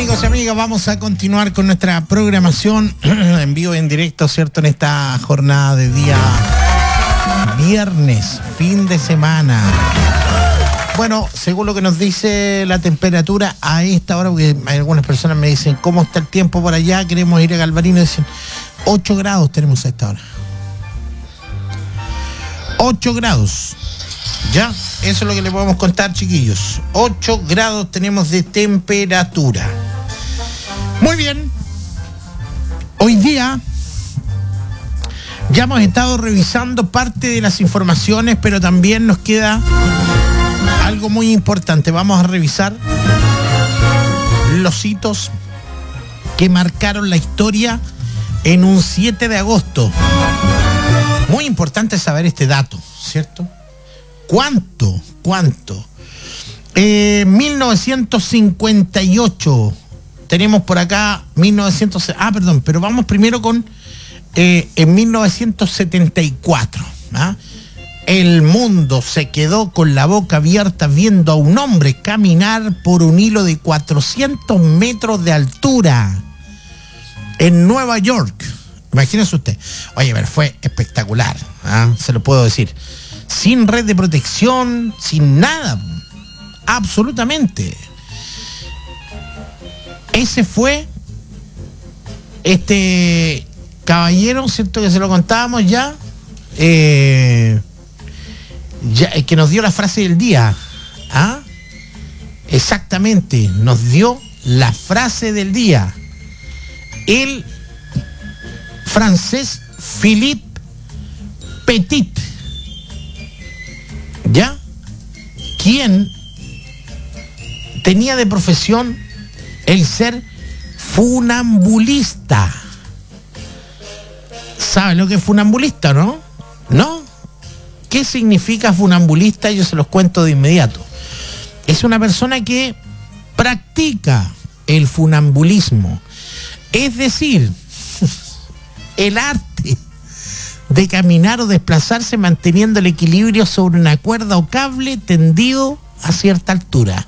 Amigos y amigas, vamos a continuar con nuestra programación en vivo y en directo, ¿cierto? En esta jornada de día viernes, fin de semana. Bueno, según lo que nos dice la temperatura a esta hora, porque algunas personas me dicen, ¿cómo está el tiempo por allá? Queremos ir a Galvarino, dicen, 8 grados tenemos a esta hora. 8 grados. Ya, eso es lo que le podemos contar, chiquillos. 8 grados tenemos de temperatura. Muy bien. Hoy día ya hemos estado revisando parte de las informaciones, pero también nos queda algo muy importante. Vamos a revisar los hitos que marcaron la historia en un 7 de agosto. Muy importante saber este dato, ¿cierto? ¿Cuánto? 1958. Tenemos por acá pero vamos primero con en 1974. ¿Ah? El mundo se quedó con la boca abierta viendo a un hombre caminar por un hilo de 400 metros de altura en Nueva York. Imagínese usted. Oye, pero fue espectacular, ¿ah? Se lo puedo decir. Sin red de protección, sin nada. Absolutamente. Ese fue este caballero, ¿cierto? Que se lo contábamos ya. Que nos dio la frase del día. ¿Ah? Exactamente, nos dio la frase del día. El francés Philippe Petit. ¿Ya? Quien tenía de profesión el ser funambulista. ¿Sabe lo que es funambulista, no? ¿No? ¿Qué significa funambulista? Yo se los cuento de inmediato. Es una persona que practica el funambulismo. Es decir, el arte de caminar o desplazarse manteniendo el equilibrio sobre una cuerda o cable tendido a cierta altura.